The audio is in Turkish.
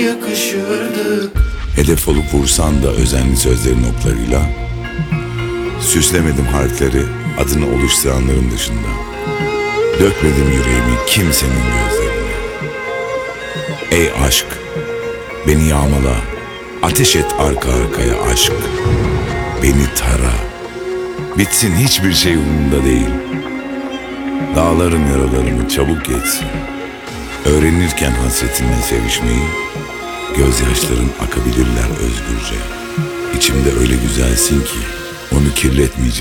yakışırdık. Hedef olup vursan da özenli sözlerin oklarıyla, süslemedim harfleri adını oluşturanların dışında. Dökmedim yüreğimi kimsenin gözlerine. Ey aşk, beni yağmala, ateş et arka arkaya aşk. Beni tara, bitsin hiçbir şey umurumda değil. Dağların yaralarını çabuk geçsin. Öğrenirken hasretinle sevişmeyi, gözyaşların akabilirler özgürce. İçimde öyle güzelsin ki onu kirletmeyeceğim.